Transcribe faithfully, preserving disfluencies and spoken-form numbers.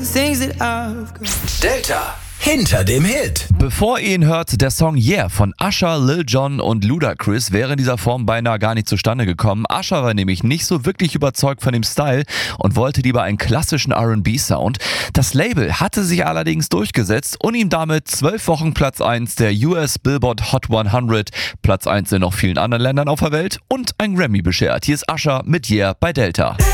Delta hinter dem Hit. Bevor ihr ihn hört, der Song Yeah von Usher, Lil Jon und Ludacris wäre in dieser Form beinahe gar nicht zustande gekommen. Usher war nämlich nicht so wirklich überzeugt von dem Style und wollte lieber einen klassischen R and B-Sound. Das Label hatte sich allerdings durchgesetzt und ihm damit zwölf Wochen Platz eins der U S Billboard Hot hundert, Platz eins in noch vielen anderen Ländern auf der Welt und ein Grammy beschert. Hier ist Usher mit Yeah bei Delta.